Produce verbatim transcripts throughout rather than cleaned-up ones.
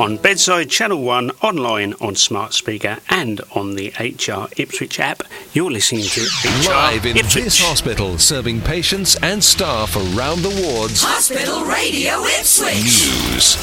on Bedside Channel one, online on smart speaker and on the H R Ipswich app. You're listening to H R Live in Ipswich. this hospital, serving patients and staff around the wards. Hospital Radio Ipswich. News.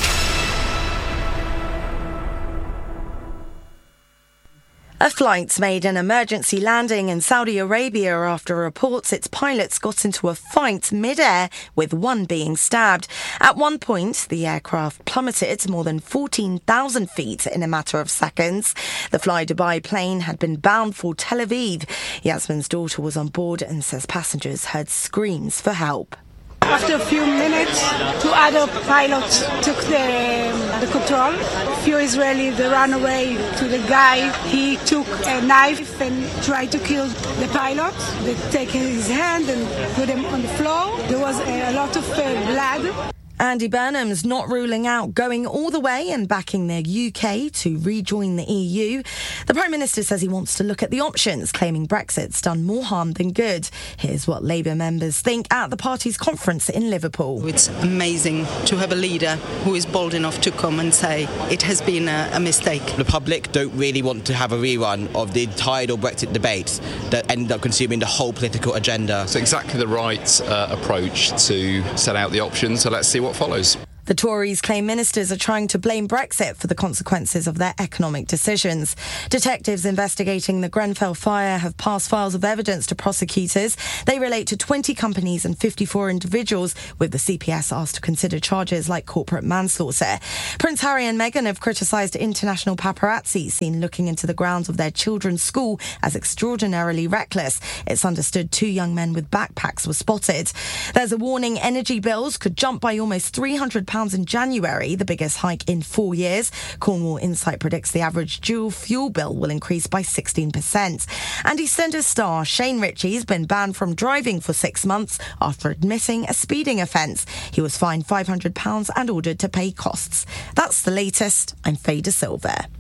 A flight made an emergency landing in Saudi Arabia after reports its pilots got into a fight mid-air, with one being stabbed. At one point, the aircraft plummeted more than fourteen thousand feet in a matter of seconds. The Fly Dubai plane had been bound for Tel Aviv. Yasmin's daughter was on board and says passengers heard screams for help. After a few minutes, two other pilots took the, the control. A few Israelis, they ran away to the guy. He took a knife and tried to kill the pilot. They take his hand and put him on the floor. There was a, a lot of uh, blood. Andy Burnham's not ruling out going all the way and backing the U K to rejoin the E U. The Prime Minister says he wants to look at the options, claiming Brexit's done more harm than good. Here's what Labour members think at the party's conference in Liverpool. It's amazing to have a leader who is bold enough to come and say it has been a, a mistake. The public don't really want to have a rerun of the tidal Brexit debates that end up consuming the whole political agenda. It's exactly the right uh, approach to set out the options, so let's see what follows. The Tories claim ministers are trying to blame Brexit for the consequences of their economic decisions. Detectives investigating the Grenfell fire have passed files of evidence to prosecutors. They relate to twenty companies and fifty-four individuals, with the C P S asked to consider charges like corporate manslaughter. Prince Harry and Meghan have criticised international paparazzi seen looking into the grounds of their children's school as extraordinarily reckless. It's understood two young men with backpacks were spotted. There's a warning energy bills could jump by almost three hundred pounds in January, the biggest hike in four years. Cornwall Insight predicts the average dual fuel bill will increase by sixteen percent. And EastEnders star Shane Ritchie's been banned from driving for six months after admitting a speeding offence. He was fined five hundred pounds and ordered to pay costs. That's the latest. I'm Faye De Silva.